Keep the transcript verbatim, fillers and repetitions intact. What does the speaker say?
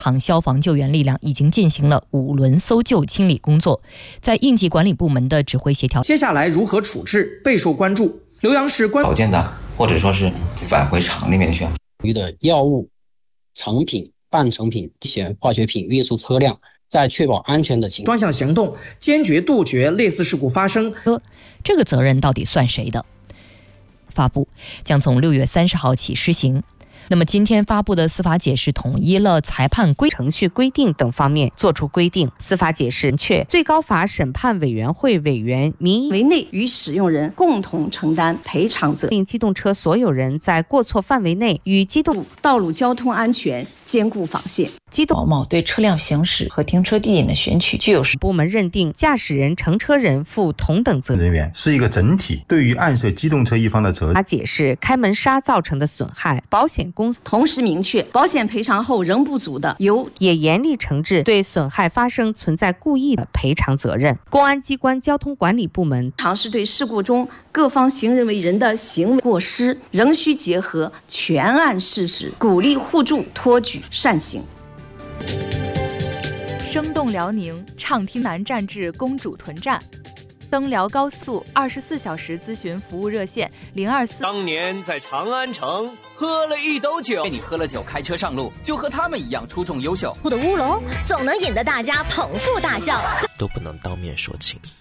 航消防救援力量已经进行了五轮搜救清理工作，在应急管理部门的指挥协调。 接下来如何处置备受关注。浏阳市关保健的，或者说是返回厂里面去。 鱼的药物、成品、半成品、化学品运输车辆，在确保安全的情况， 专项行动，坚决杜绝类似事故发生。 这个责任到底算谁的？发布将从六月三十号起施行。那么今天发布的司法解释统一了裁判规程序规定等方面作出规定。司法解释明确，最高法审判委员会委员民为内与使用人共同承担赔偿责任， 令机动车所有人在过错范围内与机动道路交通安全兼顾防线。 机动毛毛对车辆行驶和停车地点的选取具有部门认定驾驶人、乘车人负同等责任。 人员是一个整体，对于案涉机动车一方的责任。 他解释，开门刹造成的损害，保险公司同时明确，保险赔偿后仍不足的，由也严厉惩治对损害发生存在故意的赔偿责任。公安机关交通管理部门尝试对事故中各方行人为人的行为过失，仍需结合全案事实，鼓励互助，托举善行。 生动辽宁，畅听南站至公主屯站，登辽高速二十四小时咨询服务热线零二四。 当年在长安城喝了一斗酒， 你喝了酒开车上路，就和他们一样出众优秀。 的乌龙总能引得大家捧腹大笑， 都不能当面说清。